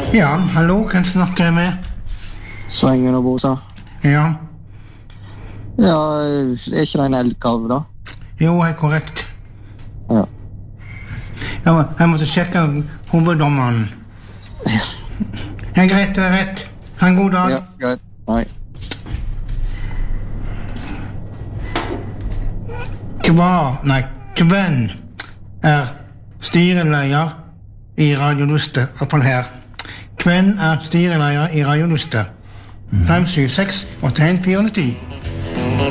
Ja, hallo, kan jeg snakke med? Svengen og Bosa. Ja, Ja, er ikke det en elgkalv, da? jo, er korrekt. Ja. Jeg måtte sjekke hoveddommeren. Ja, greit, det er rett. Ha en god dag. Ja, greit. Nei. Kvenn er styreleder i Radio Luste, i hvert fall her. Kvenn er styreleder i Radio Luste. 576 81 410.